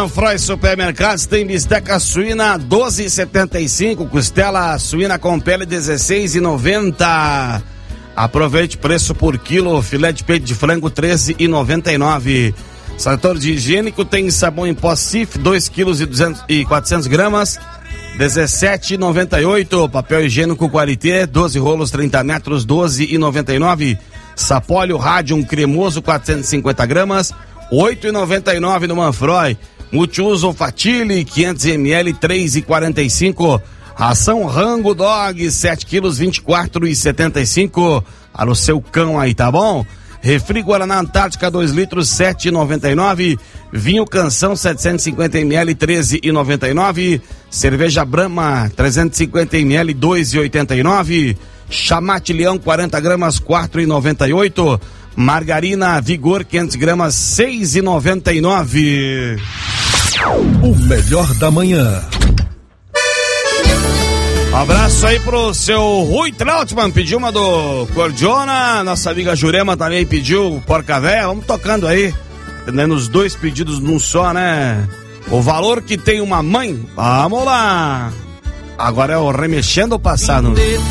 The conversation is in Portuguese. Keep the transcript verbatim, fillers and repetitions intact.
Manfroy Supermercados tem bisteca suína doze e setenta e cinco, costela suína com pele dezesseis e noventa. Aproveite preço por quilo, filé de peito de frango treze e noventa e nove. Setor de higiênico tem sabão em pó Cif, dois quilos e quatrocentos gramas, dezessete e noventa e oito. Papel higiênico Qualité, doze rolos, trinta metros, doze e noventa e nove. Sapólio Radium cremoso, quatrocentos e cinquenta gramas, oito e noventa e nove no Manfroy. Multiuso Fatile, quinhentos mililitros, três e quarenta e cinco. Ração Rango Dog, sete quilos, vinte e quatro e setenta e cinco. Para o seu cão aí, tá bom? Refri Guaraná Antártica, dois litros, sete e noventa e nove. Vinho Canção, setecentos e cinquenta mililitros, treze e noventa e nove. Cerveja Brahma, trezentos e cinquenta mililitros, dois e oitenta e nove. Chamate Leão, quarenta gramas, quatro e noventa e oito. Margarina Vigor, quinhentas gramas, seis e noventa e nove. O melhor da manhã. Um abraço aí pro seu Rui Trautmann, pediu uma do Cordiona, nossa amiga Jurema também pediu Porca Véia, vamos tocando aí, tendo os dois pedidos num só, né? O valor que tem uma mãe, vamos lá! Agora é o Remexendo o Passado.